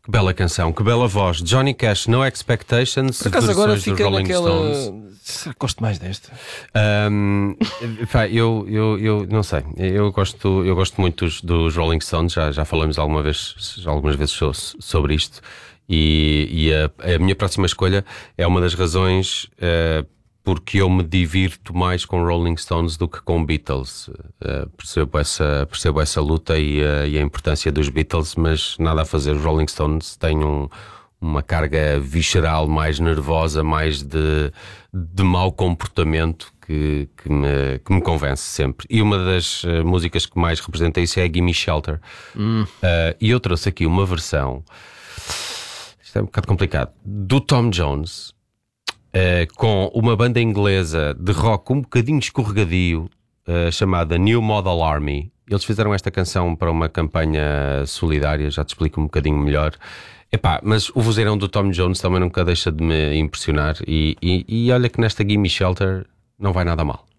Que bela canção, que bela voz. Johnny Cash, No Expectations. Por acaso agora versões dos fica Rolling naquela. Stones. Gosto mais desta. Eu não sei. Eu gosto muito dos Rolling Stones. Já falamos algumas vezes sobre isto. E a minha próxima escolha é uma das razões porque eu me divirto mais com Rolling Stones do que com Beatles. Percebo essa luta e a importância dos Beatles, mas nada a fazer. Os Rolling Stones têm uma carga visceral mais nervosa, mais de mau comportamento que me convence sempre. E uma das músicas que mais representa isso é a Gimme Shelter. E eu trouxe aqui uma versão, isto é um bocado complicado, do Tom Jones, com uma banda inglesa de rock um bocadinho escorregadio, chamada New Model Army. Eles fizeram esta canção para uma campanha solidária, já te explico um bocadinho melhor. Mas o vozeirão do Tom Jones também nunca deixa de me impressionar. E olha que nesta Gimme Shelter não vai nada mal.